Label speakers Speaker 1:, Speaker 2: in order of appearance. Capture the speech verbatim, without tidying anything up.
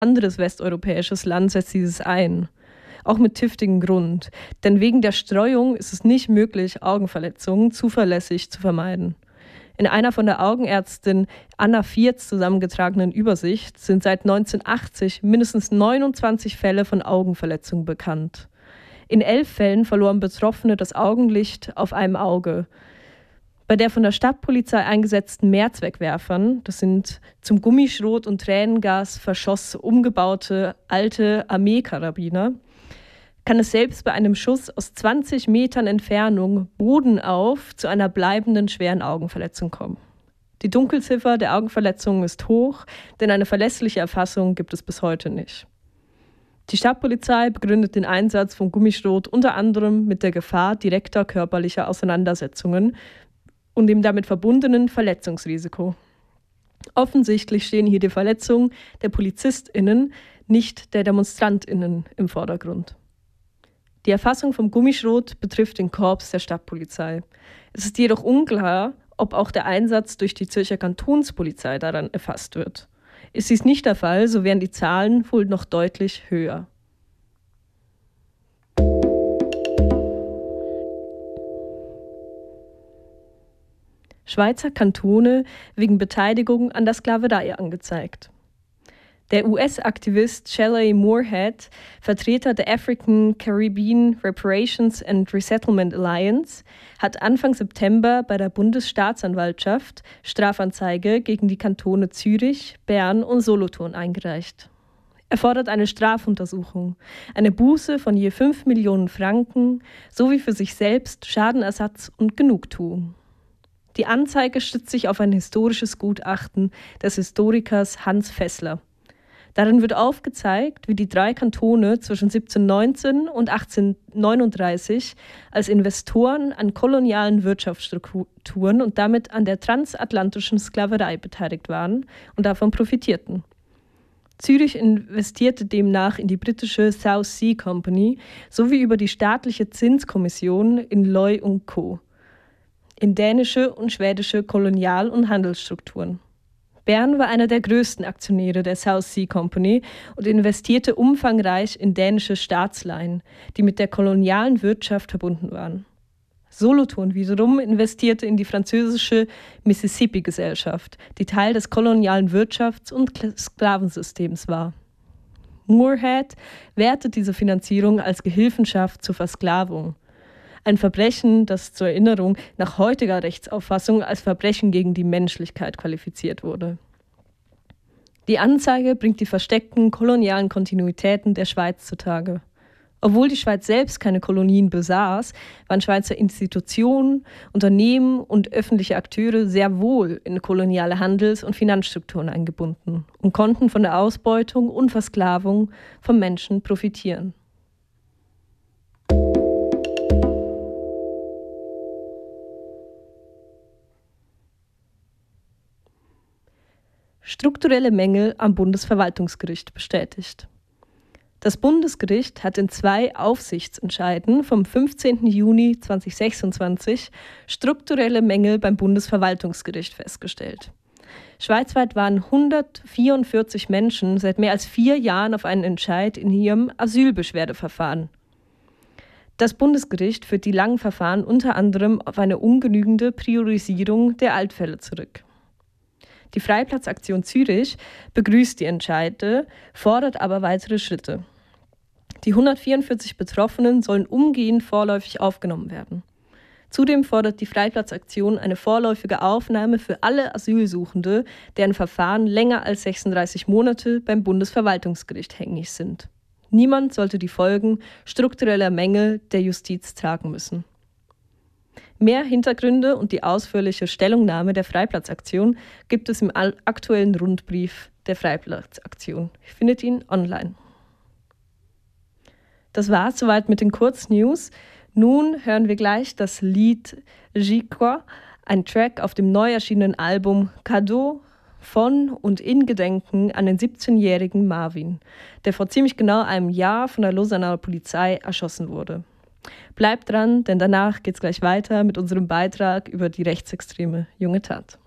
Speaker 1: anderes westeuropäisches Land setzt dieses ein. Auch mit triftigem Grund. Denn wegen der Streuung ist es nicht möglich, Augenverletzungen zuverlässig zu vermeiden. In einer von der Augenärztin Anna Vierz zusammengetragenen Übersicht sind seit neunzehnhundertachtzig mindestens neunundzwanzig Fälle von Augenverletzungen bekannt. In elf Fällen verloren Betroffene das Augenlicht auf einem Auge. Bei der von der Stadtpolizei eingesetzten Mehrzweckwerfern, das sind zum Gummischrot und Tränengas verschoss umgebaute alte Armeekarabiner, kann es selbst bei einem Schuss aus zwanzig Metern Entfernung bodenauf zu einer bleibenden schweren Augenverletzung kommen. Die Dunkelziffer der Augenverletzungen ist hoch, denn eine verlässliche Erfassung gibt es bis heute nicht. Die Stadtpolizei begründet den Einsatz von Gummischrot unter anderem mit der Gefahr direkter körperlicher Auseinandersetzungen und dem damit verbundenen Verletzungsrisiko. Offensichtlich stehen hier die Verletzungen der PolizistInnen, nicht der DemonstrantInnen im Vordergrund. Die Erfassung vom Gummischrot betrifft den Korps der Stadtpolizei. Es ist jedoch unklar, ob auch der Einsatz durch die Zürcher Kantonspolizei daran erfasst wird. Ist dies nicht der Fall, so wären die Zahlen wohl noch deutlich höher. Schweizer Kantone wegen Beteiligung an der Sklaverei angezeigt. Der U S-Aktivist Shelley Moorhead, Vertreter der African Caribbean Reparations and Resettlement Alliance, hat Anfang September bei der Bundesstaatsanwaltschaft Strafanzeige gegen die Kantone Zürich, Bern und Solothurn eingereicht. Er fordert eine Strafuntersuchung, eine Buße von je fünf Millionen Franken sowie für sich selbst Schadenersatz und Genugtuung. Die Anzeige stützt sich auf ein historisches Gutachten des Historikers Hans Fessler. Darin wird aufgezeigt, wie die drei Kantone zwischen siebzehnhundertneunzehn und achtzehnhundertneununddreißig als Investoren an kolonialen Wirtschaftsstrukturen und damit an der transatlantischen Sklaverei beteiligt waren und davon profitierten. Zürich investierte demnach in die britische South Sea Company sowie über die staatliche Zinskommission in Loy und Co. in dänische und schwedische Kolonial- und Handelsstrukturen. Bern war einer der größten Aktionäre der South Sea Company und investierte umfangreich in dänische Staatsleihen, die mit der kolonialen Wirtschaft verbunden waren. Solothurn wiederum investierte in die französische Mississippi-Gesellschaft, die Teil des kolonialen Wirtschafts- und Sklavensystems war. Moorhead wertet diese Finanzierung als Gehilfenschaft zur Versklavung. Ein Verbrechen, das zur Erinnerung nach heutiger Rechtsauffassung als Verbrechen gegen die Menschlichkeit qualifiziert wurde. Die Anzeige bringt die versteckten kolonialen Kontinuitäten der Schweiz zutage. Obwohl die Schweiz selbst keine Kolonien besaß, waren Schweizer Institutionen, Unternehmen und öffentliche Akteure sehr wohl in koloniale Handels- und Finanzstrukturen eingebunden und konnten von der Ausbeutung und Versklavung von Menschen profitieren. Strukturelle Mängel am Bundesverwaltungsgericht bestätigt. Das Bundesgericht hat in zwei Aufsichtsentscheiden vom fünfzehnten Juni zweitausendsechsundzwanzig strukturelle Mängel beim Bundesverwaltungsgericht festgestellt. Schweizweit waren hundertvierundvierzig Menschen seit mehr als vier Jahren auf einen Entscheid in ihrem Asylbeschwerdeverfahren. Das Bundesgericht führt die langen Verfahren unter anderem auf eine ungenügende Priorisierung der Altfälle zurück. Die Freiplatzaktion Zürich begrüßt die Entscheide, fordert aber weitere Schritte. Die hundertvierundvierzig Betroffenen sollen umgehend vorläufig aufgenommen werden. Zudem fordert die Freiplatzaktion eine vorläufige Aufnahme für alle Asylsuchende, deren Verfahren länger als sechsunddreißig Monate beim Bundesverwaltungsgericht hängig sind. Niemand sollte die Folgen struktureller Mängel der Justiz tragen müssen. Mehr Hintergründe und die ausführliche Stellungnahme der Freiplatzaktion gibt es im aktuellen Rundbrief der Freiplatzaktion. Ihr findet ihn online. Das war es soweit mit den Kurznews. Nun hören wir gleich das Lied J'y crois, ein Track auf dem neu erschienenen Album Cadeau von und in Gedenken an den siebzehnjährigen Marvin, der vor ziemlich genau einem Jahr von der Lausanner Polizei erschossen wurde. Bleibt dran, denn danach geht's gleich weiter mit unserem Beitrag über die rechtsextreme junge Tat.